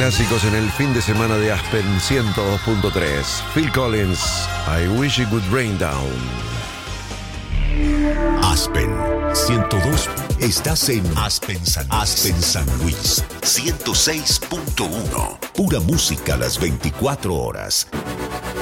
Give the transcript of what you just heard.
clásicos en el fin de semana de Aspen 102.3. Phil Collins, I Wish It Would Rain Down. Aspen 102. Estás en Aspen San Luis 106.1. Pura música las 24 horas.